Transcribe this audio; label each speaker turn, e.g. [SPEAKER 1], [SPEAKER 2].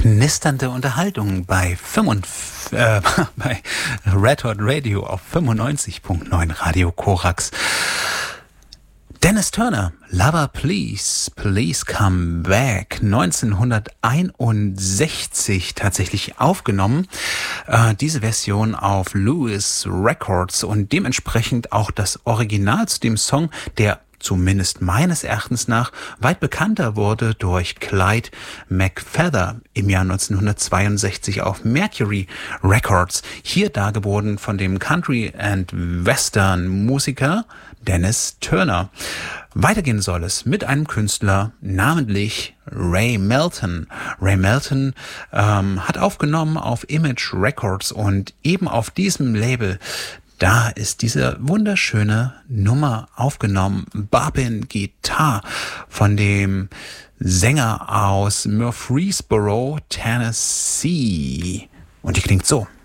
[SPEAKER 1] knisternde Unterhaltung bei bei Red Hot Radio auf 95.9 Radio Korax. Dennis Turner, Lover Please, Please Come Back, 1961 tatsächlich aufgenommen. Diese Version auf Lewis Records und dementsprechend auch das Original zu dem Song, der zumindest meines Erachtens nach weit bekannter wurde durch Clyde McPhatter im Jahr 1962 auf Mercury Records, hier dargeboten von dem Country- and Western-Musiker Dennis Turner. Weitergehen soll es mit einem Künstler, namentlich Ray Melton. Ray Melton hat aufgenommen auf Image Records und eben auf diesem Label, da ist diese wunderschöne Nummer aufgenommen, Bobbin Guitar, von dem Sänger aus Murfreesboro, Tennessee. Und die klingt so.